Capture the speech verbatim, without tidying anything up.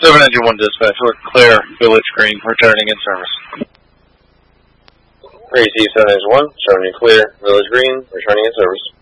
seven engine one dispatch, we're clear, Village Green, returning in service. Receive seven engine one, showing you clear, Village Green, returning in service.